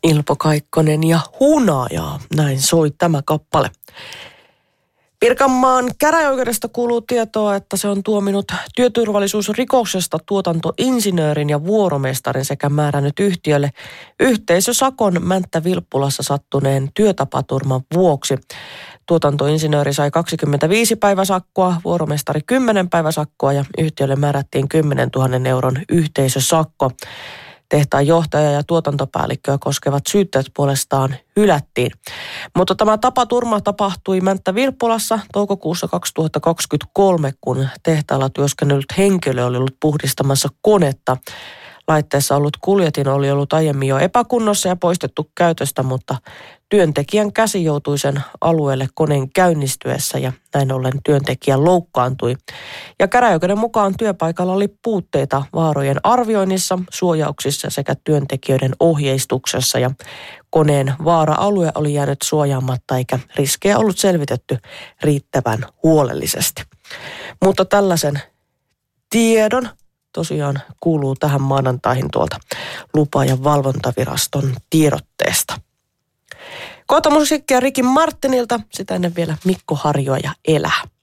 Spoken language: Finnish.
Ilpo Kaikkonen ja Hunajaa, näin soi tämä kappale. Pirkanmaan käräjäoikeudesta kuuluu tietoa, että se on tuominut työturvallisuusrikoksesta tuotantoinsinöörin ja vuoromestarin sekä määrännyt yhtiölle yhteisösakon Mänttä-Vilppulassa sattuneen työtapaturman vuoksi. Tuotantoinsinööri sai 25 päiväsakkoa, vuoromestari 10 päiväsakkoa ja yhtiölle määrättiin 10 000 euron yhteisösakko. Tehtaan johtaja ja tuotantopäällikköä koskevat syytteet puolestaan hylättiin. Mutta tämä tapaturma tapahtui Mänttä-Vilppulassa toukokuussa 2023, kun tehtaalla työskennellyt henkilö oli ollut puhdistamassa konetta. Laitteessa ollut kuljetin oli ollut aiemmin jo epäkunnossa ja poistettu käytöstä, mutta työntekijän käsi joutui sen alueelle koneen käynnistyessä ja näin ollen työntekijä loukkaantui. Ja käräjäoikeuden mukaan työpaikalla oli puutteita vaarojen arvioinnissa, suojauksissa sekä työntekijöiden ohjeistuksessa ja koneen vaara-alue oli jäänyt suojaamatta eikä riskejä ollut selvitetty riittävän huolellisesti. Mutta tällaisen tiedon tosiaan kuuluu tähän maanantaihin tuolta lupa- ja valvontaviraston tiedotteesta. Kohta musiikkia Ricky Martinilta, sitä ennen vielä Mikko Harjoa ja Elää.